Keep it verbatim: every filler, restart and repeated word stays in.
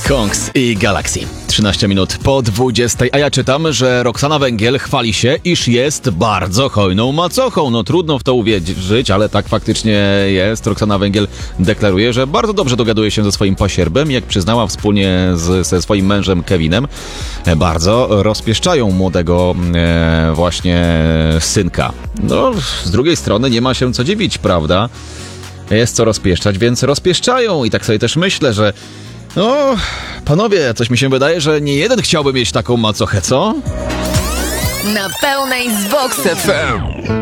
Kongs i Galaxy. trzynaście minut po dwudziestej, a ja czytam, że Roxana Węgiel chwali się, iż jest bardzo hojną macochą. No trudno w to uwierzyć, ale tak faktycznie jest. Roxana Węgiel deklaruje, że bardzo dobrze dogaduje się ze swoim pasierbem. Jak przyznała wspólnie z, ze swoim mężem Kevinem, bardzo rozpieszczają młodego e, właśnie synka. No, z drugiej strony nie ma się co dziwić, prawda? Jest co rozpieszczać, więc rozpieszczają. I tak sobie też myślę, że no, panowie, coś mi się wydaje, że nie jeden chciałby mieć taką macochę, co? Na pełnej z Vox F M.